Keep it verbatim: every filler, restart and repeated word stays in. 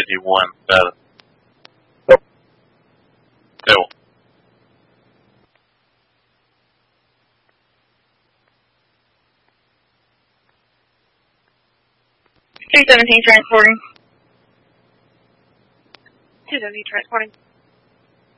fifty-one better. Cool. three seventeen transporting. two W transporting.